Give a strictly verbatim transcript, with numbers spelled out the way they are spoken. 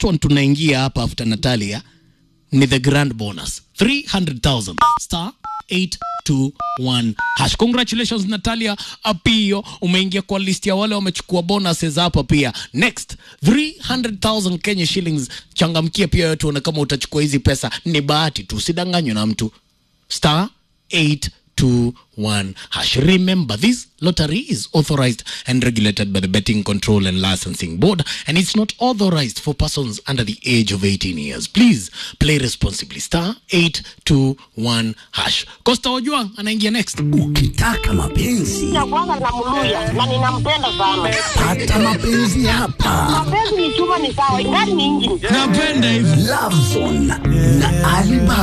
next one tunaingia hapa after Natalia ni the grand bonus three hundred thousand star eight two one hash. Congratulations Natalia Apio, umeingia kwa list ya wale wamechukua bonuses hapa pia. Next three hundred thousand Kenya shillings. Changamkia pia wewe, tuone kama utachukua hizi pesa. Ni bahati tu, usidanganywe na mtu. Star eight two one hash. Remember, this lottery is authorized and regulated by the Betting Control and Licensing Board, and it's not authorized for persons under the age of eighteen years. Please play responsibly. Star eight two one hash. Costa Ojwang anaingia next. Ukitaka mapenzi ya kwanza namuluya na ninampenda sana. pata mapenzi hapa. Mapenzi ni chuma, ni sawa, ingani ni injini. Napenda hivi. Love Zone na Alibaba.